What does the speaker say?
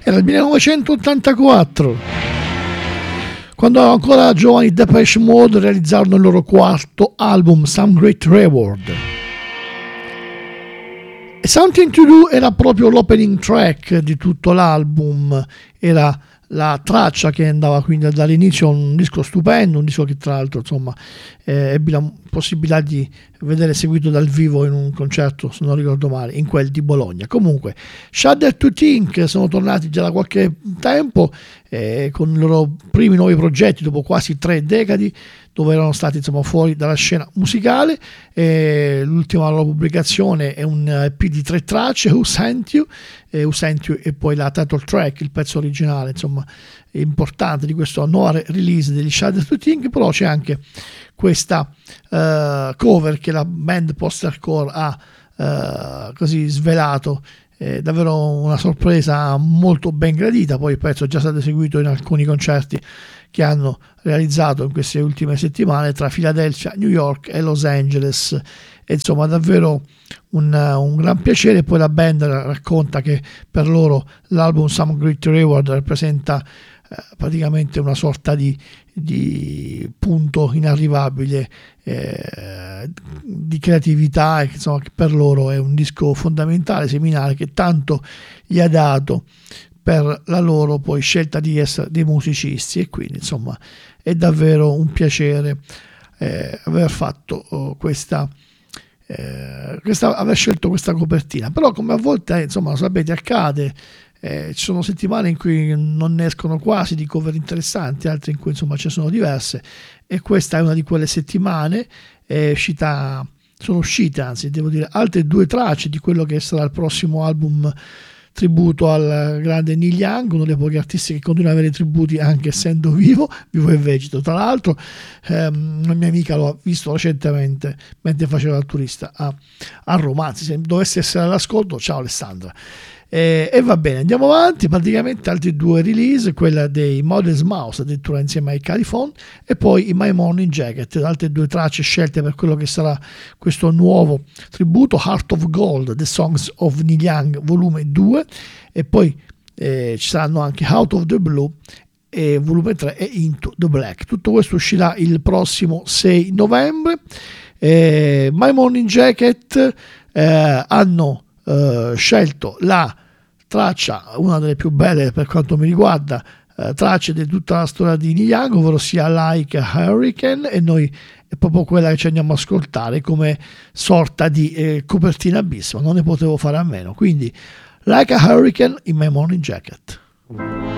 Era il 1984, quando ancora giovani Depeche Mode realizzarono il loro quarto album, Some Great Reward. E Something to Do era proprio l'opening track di tutto l'album, era la traccia che andava quindi dall'inizio, un disco stupendo, un disco che tra l'altro insomma ebbi la possibilità di vedere seguito dal vivo in un concerto, se non ricordo male, in quel di Bologna. Comunque Shudder to Think sono tornati già da qualche tempo con i loro primi nuovi progetti dopo quasi 3 decadi, dove erano stati insomma fuori dalla scena musicale. L'ultima loro pubblicazione è un EP di 3 tracce, Who Sent You, e poi la title track, il pezzo originale insomma importante di questa nuova release degli Shudder to Think. Però c'è anche questa cover che la band post-hardcore ha così svelato, davvero una sorpresa molto ben gradita. Poi il pezzo è già stato eseguito in alcuni concerti che hanno realizzato in queste ultime settimane tra Philadelphia, New York e Los Angeles, e insomma davvero un gran piacere. Poi la band racconta che per loro l'album Some Great Reward rappresenta praticamente una sorta di punto inarrivabile di creatività, e insomma che per loro è un disco fondamentale, seminale, che tanto gli ha dato per la loro poi scelta di essere dei musicisti. E quindi insomma è davvero un piacere aver fatto aver scelto questa copertina. Però come a volte insomma sapete accade, ci sono settimane in cui non ne escono quasi di cover interessanti, altre in cui insomma ce ne sono diverse, e questa è una di quelle settimane. Sono uscite anzi devo dire altre 2 tracce di quello che sarà il prossimo album tributo al grande Neil Young, uno dei pochi artisti che continua ad avere tributi anche essendo vivo e vegeto. Tra l'altro una mia amica lo ha visto recentemente mentre faceva il turista a Roma, anzi se dovesse essere all'ascolto, ciao Alessandra. E va bene, andiamo avanti. Praticamente altri 2 release, quella dei Modest Mouse addirittura insieme ai California, e poi i My Morning Jacket, altre 2 tracce scelte per quello che sarà questo nuovo tributo, Heart of Gold, The Songs of Neil Young volume 2, e poi ci saranno anche Out of the Blue e volume 3 e Into the Black. Tutto questo uscirà il prossimo 6 novembre. My Morning Jacket hanno scelto la traccia, una delle più belle per quanto mi riguarda, tracce di tutta la storia di Neil Young, ovvero sia Like a Hurricane, e noi è proprio quella che ci andiamo a ascoltare come sorta di copertina bis, ma non ne potevo fare a meno. Quindi Like a Hurricane in My Morning Jacket.